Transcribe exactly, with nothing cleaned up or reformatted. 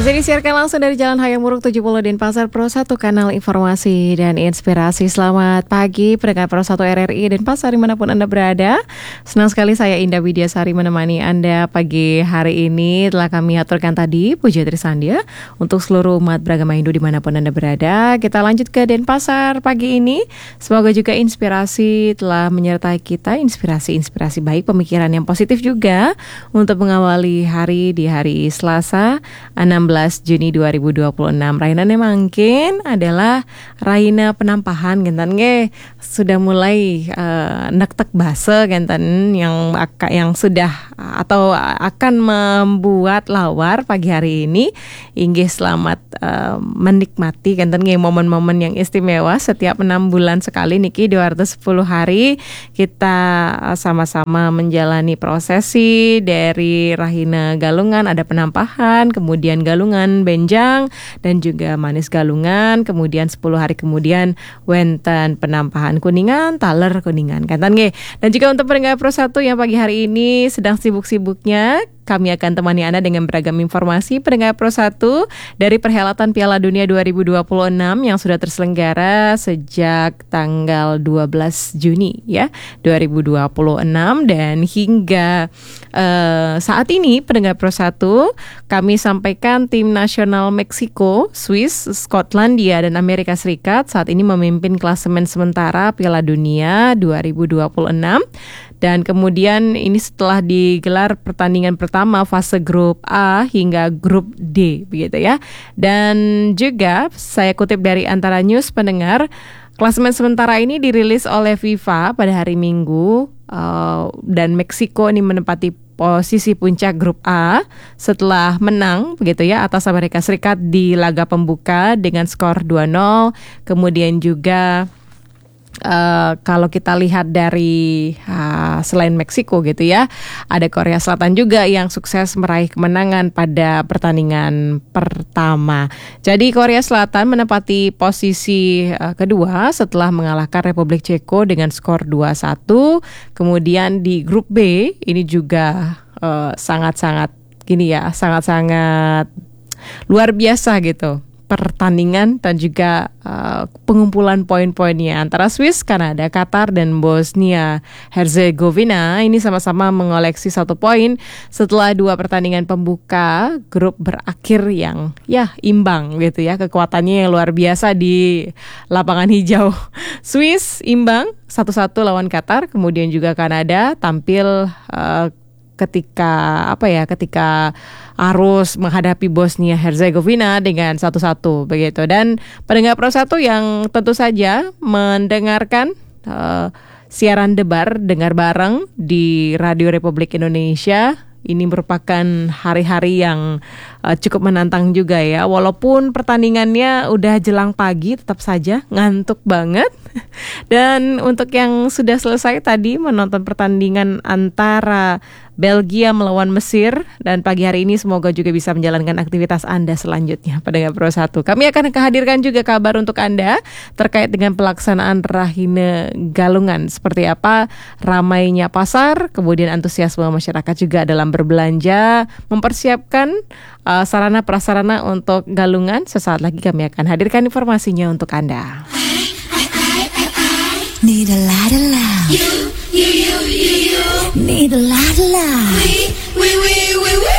Masih disiarkan langsung dari Jalan Hayam Wuruk tujuh puluh Denpasar Pro satu, kanal informasi dan inspirasi. Selamat pagi pendengar Pro satu R R I Denpasar dimanapun Anda berada. Senang sekali saya Indah Widiasari menemani Anda pagi hari ini. Telah kami aturkan tadi Puja Trisandia untuk seluruh umat beragama Hindu dimanapun Anda berada. Kita lanjut ke Denpasar pagi ini. Semoga juga inspirasi telah menyertai kita, inspirasi-inspirasi baik, pemikiran yang positif juga untuk mengawali hari di hari Selasa enam belas Juni dua ribu dua puluh enam. Rainane mangkin adalah raina penampahan gentan ge sudah mulai uh, nek-tek base gentan yang yang sudah atau akan membuat lawar pagi hari ini. Inggih selamat uh, menikmati gentan ge momen-momen yang istimewa setiap enam bulan sekali niki dua ratus sepuluh hari kita sama-sama menjalani prosesi dari Rahina Galungan, ada penampahan, kemudian Galungan Benjang dan juga Manis Galungan, kemudian sepuluh hari kemudian wenten penampahan Kuningan, Taler Kuningan kantan nggih. Dan juga untuk pendengar Pro satu yang pagi hari ini sedang sibuk-sibuknya, kami akan temani Anda dengan beragam informasi pendengar Pro satu dari perhelatan Piala Dunia dua ribu dua puluh enam yang sudah terselenggara sejak tanggal dua belas Juni ya dua ribu dua puluh enam, dan hingga uh, saat ini pendengar Pro satu kami sampaikan tim nasional Meksiko, Swiss, Skotlandia dan Amerika Serikat saat ini memimpin klasemen sementara Piala Dunia dua ribu dua puluh enam. Dan kemudian ini setelah digelar pertandingan pertama fase grup A hingga grup D begitu ya. Dan juga saya kutip dari Antara News pendengar, klasemen sementara ini dirilis oleh FIFA pada hari Minggu uh, dan Meksiko ini menempati posisi puncak grup A setelah menang begitu ya atas Amerika Serikat di laga pembuka dengan skor dua nol. Kemudian juga Uh, kalau kita lihat dari uh, selain Meksiko gitu ya, ada Korea Selatan juga yang sukses meraih kemenangan pada pertandingan pertama. Jadi Korea Selatan menempati posisi uh, kedua setelah mengalahkan Republik Ceko dengan skor dua satu. Kemudian di grup B ini juga uh, sangat-sangat gini ya, sangat-sangat luar biasa gitu pertandingan dan juga uh, pengumpulan poin-poinnya antara Swiss, Kanada, Qatar dan Bosnia Herzegovina ini sama-sama mengoleksi satu poin setelah dua pertandingan pembuka grup berakhir yang ya imbang gitu ya, kekuatannya yang luar biasa di lapangan hijau. Swiss imbang satu satu lawan Qatar, kemudian juga Kanada tampil uh, ketika apa ya ketika harus menghadapi Bosnia Herzegovina dengan satu satu begitu. Dan pendengar Pro satu yang tentu saja mendengarkan uh, siaran debar dengar bareng di Radio Republik Indonesia, ini merupakan hari-hari yang uh, cukup menantang juga ya. Walaupun pertandingannya udah jelang pagi, tetap saja ngantuk banget. Dan untuk yang sudah selesai tadi menonton pertandingan antara Belgia melawan Mesir, dan pagi hari ini semoga juga bisa menjalankan aktivitas Anda selanjutnya pada Pro satu. Kami akan kehadirkan juga kabar untuk Anda terkait dengan pelaksanaan Rahina Galungan. Seperti apa ramainya pasar, kemudian antusiasme masyarakat juga dalam berbelanja, mempersiapkan uh, sarana prasarana untuk Galungan. Sesaat lagi kami akan hadirkan informasinya untuk Anda. Need a lot of love. You, you, you, you, you. Need a lot of love. We, we, we, we, we.